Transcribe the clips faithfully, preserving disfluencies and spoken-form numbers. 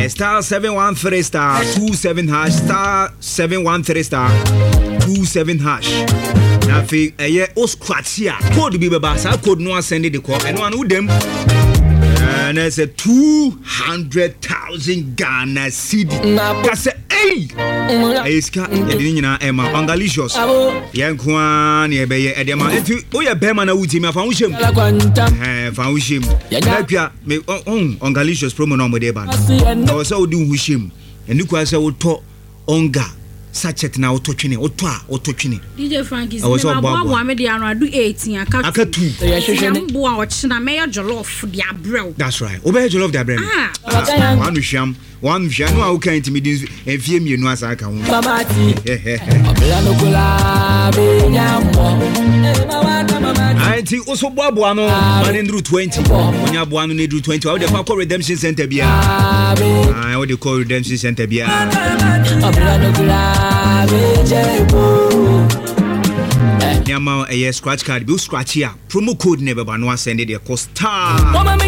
star seven one three star two seven hash star seven one three star two seven hash. Na fi eye o scratch ya code bi beba sa code no send the call and one with them. And it's a two hundred thousand Ghana cedi. Kase hey. Eska yedi nyina e ma Ongalicious. Yenkwa na e be ye e de ma enti o ye be ma na wuti me fa wo shem. Eh fa wo shem. Na kwa me on Ongalicious promo no mo de ba. O so odi hu shem. Eni kwa se wo to onga sachet na auto twene auto a auto twene D J Frankie me ma bo wa me de anu adu eighteen aka aka two ya bo a wo china me jollof de abrel. That's right obe jollof de abrel ah one hwam one hwam no a wo kan intimidating enfie mienu asa aka ho babati obela no kola be nyambo I think also boabo ano man ndru twenty onya bo ano ndru twenty how dey call redemption center bia ah how dey call redemption center bia obela no kola Nyama a scratch card bill scratch here promo code never but no send it cost star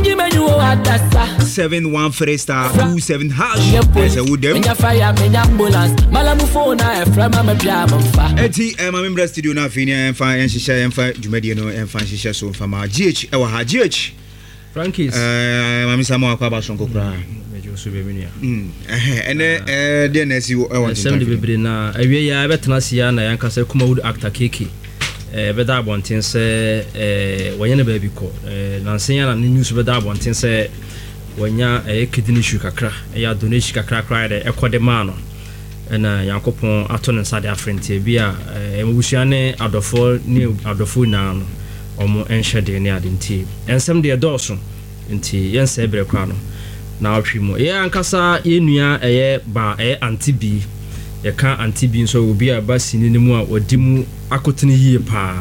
seven one three star two seven hash there's a wood them fire me ambulance malamu phone na from my piano fa eti e ma member studio na fini en fa en shisha en fa jumadi no en fa shisha so fa ma G H e wa ha G H Frankies eh mami sama akwa ba sonko kra so be menia mm eh ene eh de na si e want to be bebre na awie ya betena sia na yanka se kuma wood actor keke eh beda abonten se eh wanya ba bi ko eh nansenya na news beda abonten se wanya eh kidney issue kakra eh ya donation kakra kra de ekode ma no na yakopon ato ne sade afrente bia eh mabusua ne adofo ne adofo na no omo enhede ne adenti ensem de doso nti yense ebre kwa no na atwimo ye ankasa ye nua eye ba eye antibi ye ka antibi nso obi aba sini ne mu a odimu akotene yie pa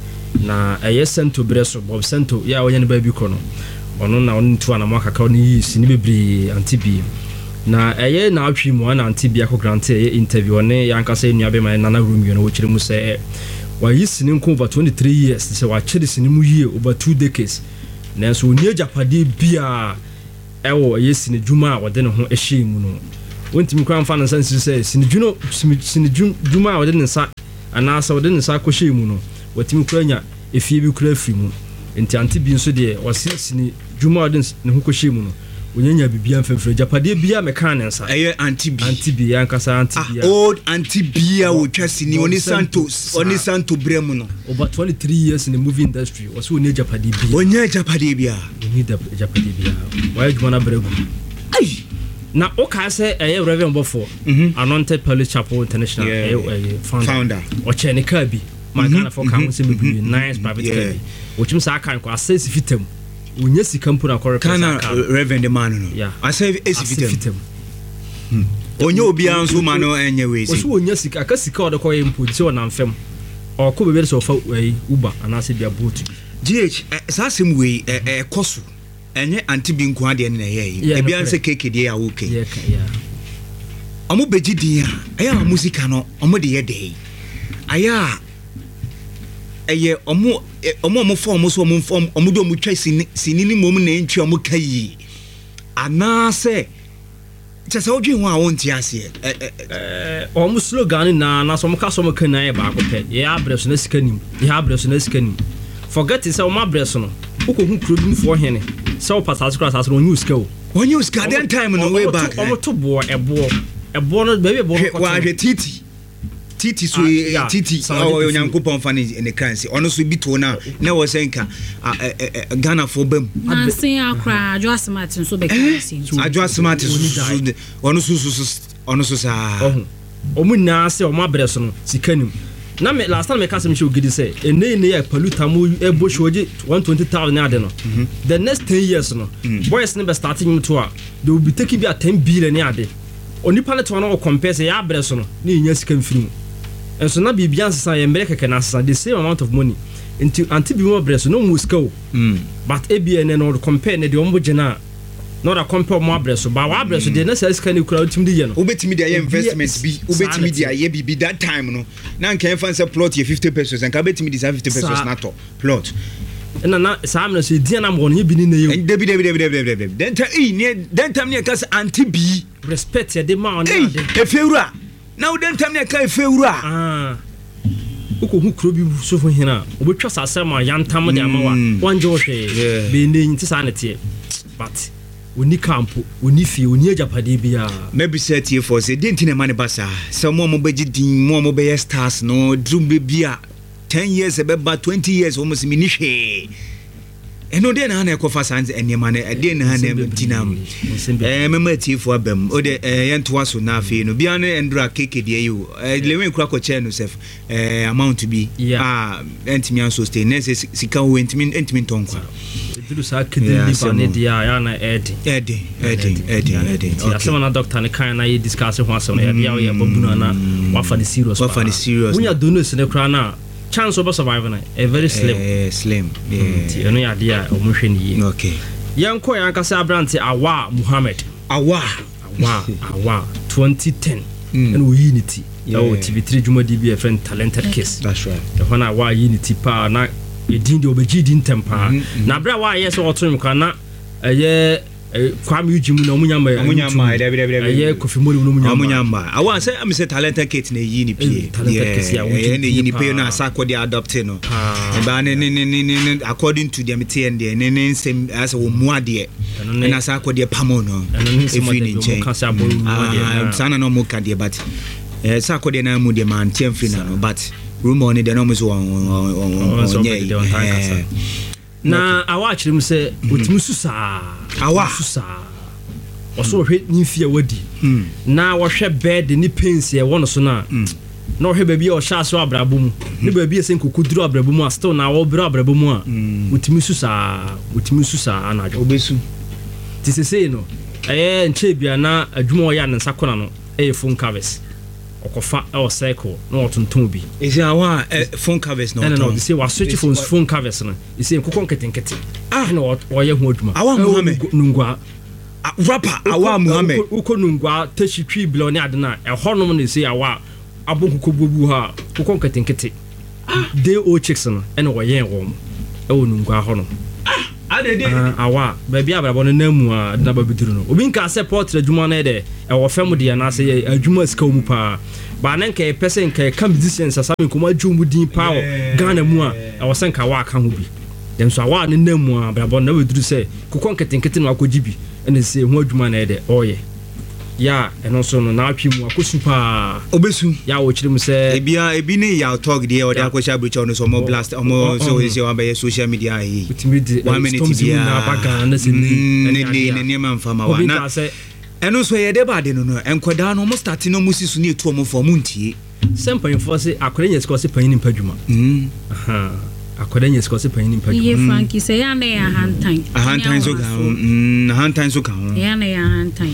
na eye sento breso bob sento ya onye ne ba bi ko no ono na ono ntu ana maka ka ono yi sini bebri antibi na eye na atwimo na antibi akogrante ye interview ne ya ankasa ye nua be ma na na room yo no wo kire mu se wa yi sini nko over twenty-three years se wa kire sini mu yie over two decades na so oni ajapade bia ewo yesini juma a wode ne ho ehye mu no wontimi kwa mfa no sansi se sini juno sini juma a wode ne nsa ana asa wode ne nsa ko hye mu no watimi kuranya efie bi kura afiri mu enti anti bi nso de wase sini juma a wode ne ho ko hye mu no onyanya bibia mfemfere japade bia meka ne nsa eye anti bi anti bi yankasa anti bi ah old anti bia wo twasini oni santos oni santo bremu no over twenty-three years in the movie industry wase oni japade bia onya japade bia oni japade bia why you wanna bregu ai na o ka se eye Reverend Bofo anointed Police Chapel International eye founder o chene ka bi man kana for kan se be nice private car which means I can ko assess fitem unye sikampu na correct kana Reverend man no yeah I say fitem onye obi anso man no enye we si o so onye sika aka sika o de ko yempu ti o na mfem o ko be be so fa Uber anase bia boat G H sa sem we e koso enye anti bi nko ade na ye e bia nse keke de ya okay yeah yeah omo begidi a aya musika no omo de ye de aya eye omo omo omo form so omo form omo do omo twa sini sini ni mom na ntwa omo kai ana se chese odwe ho a wonti ase eh omo slogan na na so omo ka so omo kan na ye ba ko pe ye abreso na sika nim ye abreso na sika nim forget is omo abreso no ukohu problem for hene so pasas class as no news go when you scan that time no way back omo to bo ebo ebo no baby ebo ko wa hwe titi titi so titi o onyankopon fa ne ne kransi ono so bi to na na wo senka Ghana for bam na sin akra ajo smart so be kransi ajo smart so ono so so ono so sa omu na se omo abreso no sikanim na me last time me kasem show gidi say ene ne ya paluta mu ebo shoje one hundred twenty thousand ade no the next ten years no boys ne be starting to a they will be taking be at ten billion ade onipa ne to na o compare say ya abreso no ne nya sika mfirim enso na bibia nsa ye mbere keke na nsa the same amount of money into anti bi mo abreso no mu sika o but A B N no compare ne de ombo gena not a compare mo abreso ba wa abreso de na sika ne kura ultim de ye no obetimi de investment bi obetimi de ye bi that time no na nkan fan say plot ye fifty pesos and ka betimi de fifty pesos na to plot na na sa amna so dia na mo no ye bi ni na ye debi debi debi debi then time e then time ne ka anti bi respect ya de ma on de efewura na wo dem tam ne ka efewura ah uko hu kro bi so fo hina obetwa sasem a yantam de amawa wanje wo hwe be ne nti sa ne tie but oni campo oni fie oni ajapade bia maybe set here for say didn't na man basa some mo be gidin mo mo be stars no drum be bia ten years about twenty years almost me ni hwe eno de na na ekofa sanze enema na de na na tinam eh mema tie for abam o de yento aso na afi no bia no endra keke de you lewen kura ko che no sef eh amount bi ah entimi an so stay next sika wo entimi entimi tonkwa dulu sa kedin liba ne dia ya na edi edi edi edi edi ya sama na doctor ne kan na ye discuss ho asem ya bia ya babunu na wa fa the serious wa fa the serious unya donors ne kra na chance of survive na a very slim eh slim yeah eno ya dia o mo hwe ni okay yanko yan kasa abrante Awa Muhammad Awa Awa Awa twenty ten and unity oh T V three jumadi be a friend talented kiss that's right the one Awa unity pa na edin de obeji din tempa na bra wa yes o to mka na eye kwam yujimu na omunyamba omunyamba de de de eye Kofi Mori no omunyamba omunyamba Awa say am say talented kit na yi ni pie talented kiss ya ene yi ni pie na asako de adopt no e ba ne ne ne according to them tie ne ne ne sem as wo muade na asako de pamo no efi ni nche ah sana no muka de but eh asako de na mu de man tie mfi na no but rumor ni de no muso onye na Awa achirim se otimi susa Awa susa oso hwe ni fie wadi na wo hwe bed ni pensi e wono so na na hwe ba bi o sha so abrabo mu ni ba bi esen kokuduru abrabo mu still na wo bro abrabo mu a otimi susa otimi susa anajo obesu ti se se no eh nche bia na adwuma o ya ne nsakona no e phone covers okofa e cycle na otonton bi is Awa phone covers no no no say wa switch phones phone covers no is say kokon ketenkete ah na o ye hu adwuma Awa Muhammad nungwa rapper Awa Muhammad uko nungwa tashitwi bilo ne adena e honom ne say Awa abonko bobu ha kokon ketenkete dey o chicks no e na wo ye wo e wo nungwa honom adede Awa baby abrabo no namu a na babiduru no obi nka support adwuma na de e wo fam de na say adwuma ska mu pa ba nan ka person ka ka musicians asame kuma adwuma din pa Ghana mu a e wo sen ka wa ka ho bi dem so Awa ne namu a abrabo na babiduru say kokon ketenkete no akoji bi ene say ho adwuma na de oye ya eno so no na atwi mu akosu pa obesu ya wo chirim say ebia ebi ne ya talk de o de akosha bricho no so mo blast mo so is your by social media yi one minute dia na baga na se ni ne ne ne man fama wa na eno so ye de ba de no no enkoda no mo start no musisu ne etu mo for mo ntie sempa info say akwere nye sko se panin padwuma mm aha akwere nye sko se panin padwuma ye Frankie say ya na ya hantan hantan so ga mm hantan so ga ya na ya hantan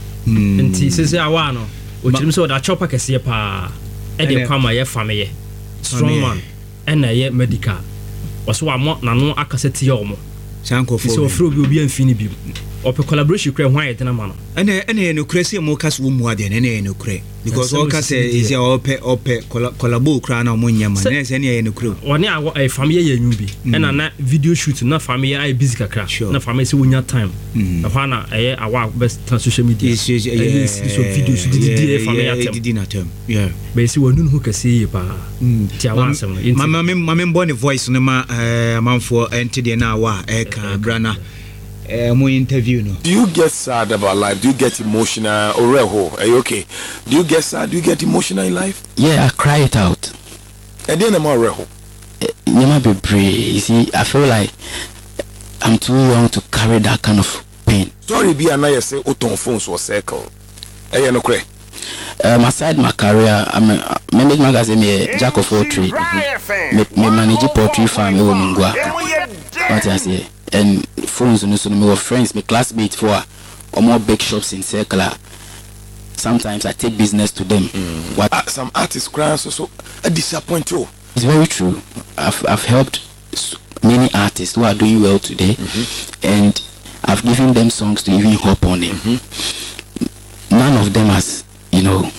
nti sese Awa no o chirim so da chopa kese pa e de kwama ye fameye strong man ena ye medical waso wa mo nanu akaseti ye omo sankofo so fro bi obi amfini bi ope collaboration kure hwan yetena ma no ene ene no kure se mo kaso wo mu ade ene no kure because all kase is your ope ope collabo kura na mo nyama na se ene no kure woni a family ye nyu bi ena na video shoot na family ai busy kakra na family se wonya time na hwana eye Awa best social media is so videos di di family atem di na term yeah be se wonu hu kase ye pa ti Awa asem no mama mama mbo ne voice no ma amanfo ente de na Awa e ka brana Uh, my interview no. Do you get sad about life? Do you get emotional? Or are you okay? Do you get sad? Do you get emotional in life? Yeah, I cry it out. And then I'm all reho. You might be brave. You see, I feel like I'm too young to carry that kind of pain. Sorry, be another say auto phones or circle. Hey, no cray. Um, aside my career, I'm a manage magazine, a jack of all trades. Me manage poultry farm in Mungwa. What I say? And phones and so my friends, my classmates for or more big shops in Circular. Sometimes I take business to them. Mm. What uh, some artists cry so so I disappoint you. It's very true. I've I've helped many artists who are doing well today, mm-hmm. and I've given them songs to even hop on them. Mm-hmm. None of them has, you know,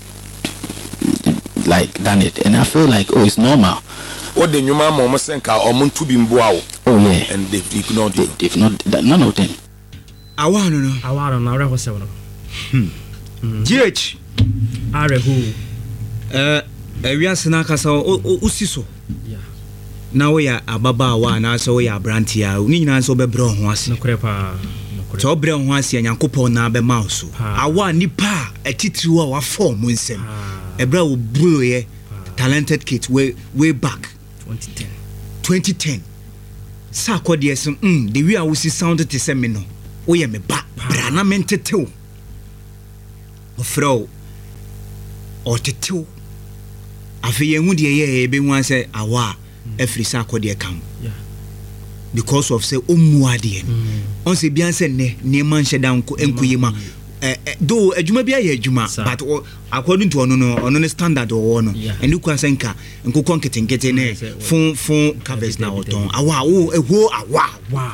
like done it, and I feel like oh, it's normal. What the new mama must think are almost to be mboao. Oh yeah, and they've ignored they, they've not none of them. Awa no no. Awa no na reho se no. Hmm. G H are who eh ewiase na kasa usi so na wo ya ababa wa na so wo ya brantia ni nyina so bebro ho ase no krepa to obre ho ase Nyankopon na be mouse awa nipa atitiri wa form nsem ebra wo bro ye talented kid way way back twenty ten twenty ten sa kode yesem mm the way I was sound to say me no wo ye me ba bra na mentetew ofro o tetew afi ye hu de ye be hu ase awa every sa kode kam because of say omuade on say bian say ne ne man sheda nko enkuyema eh do adwuma bia ye adwuma but according to ono no ono ne standard o no and you can senka nko konketenkete ne fun fun covers na oton awa wo eho awa wa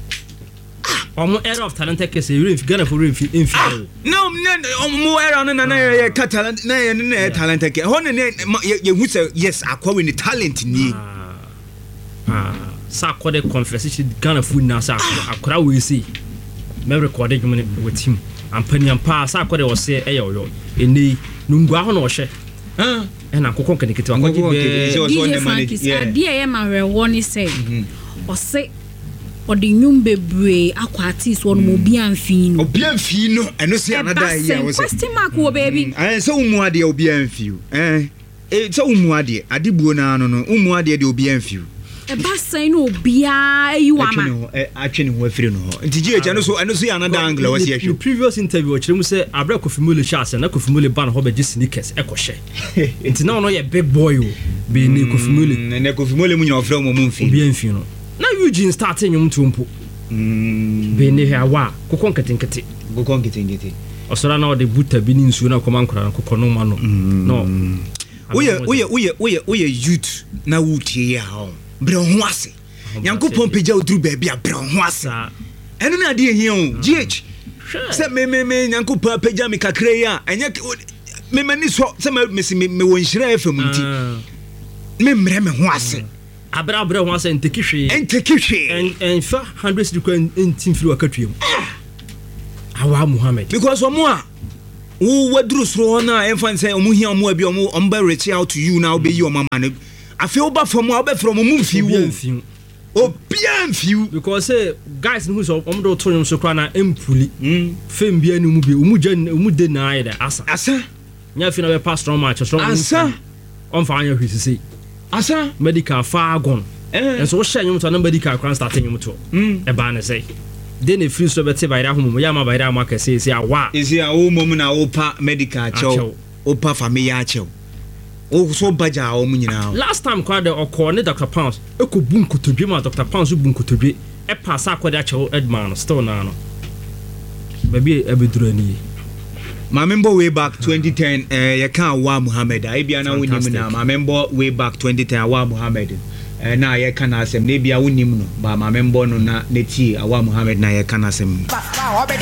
omo era of talented case you if Ghana for if if no no mo era no na na ye talent na ye na talented case ho ne ye hu say yes akwa we ni talent ni ah sa akwa conversation Ghana food na sa akwa we see me record adwuma with him ampani ampa sa akwa wo say e yo eni nungwa ho na wo hye ah e na kokon kenikete akwa be yeah dia ye ma we woni say o say o de nyum bebre akwa artist won mo bi amfi no obi amfi no eno say another year wo say question mark wo baby eh say umu ade obi amfi eh eh say umu ade ade buo na no no umu ade de obi amfi e ba say no bia you ama atwene ho afiri no ho nti G H no so eno so another angle was here show previous interview o kiremu say abra kofimule chance na kofimule ban ho be gi sneakers e ko hye nti na no ye big boy o be ni kofimule ne kofimule mu nya ofra mo mumfi obi amfi no na Eugene starting nyum tumpo mm be ni hawa kokon ketenkete kokon ketenkete osora na o de buta bi ni nsuo na koma nkora na kokono ma no no oye oye oye oye oye youth na wutie ya ho bre ho ase Nyankopon peja oduru ba bia bre ho ase eno na de ehia o G H se me me me Nyankopon peja me kakra ya enye me mani so se me me wonhira efam nti me mre me ho ase abra abra ho ase ntekihwe ntekihwe en en fa hundreds de kwan ntim firi wakatwem awa Muhammad because omo a wo waduru soro na emfa say omo hia omo abi omo omba reach out to you now be you mama na afi oba from oba from omo mfi wo obia mfi because say guys who so omo do to nyom so kra na empuli fem bia ni mu bi omu gya omu de na ayi da asa asa nya fi na be pass strong match strong asa on fa anya hwisisi asa medical far gone eh so wo hye nyom to na medical kran start nyom to e ba na say then if you so better by that home ya ma by that market say say awa is ya o mom na opa medical chow opa familiar chow o so baja o munyina last time kwa de okọ ne Doctor Pounds e ko bu nkotodwe ma Doctor Pounds bu nkotodwe e pass akwa chow Edman still na no baby e beduru ani ma member way back twenty ten eh ya kan wa Muhammad ai bia na wonim na ma member way back twenty ten wa Muhammad eh na ye kan asem na bia wonim no ba ma member no na neti awa Muhammad na ye kan asem